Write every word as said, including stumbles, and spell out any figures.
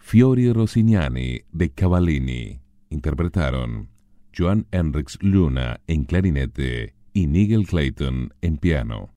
Fiori Rossignani de Cavallini. Interpretaron Joan Enrics Luna en clarinete y Nigel Clayton en piano.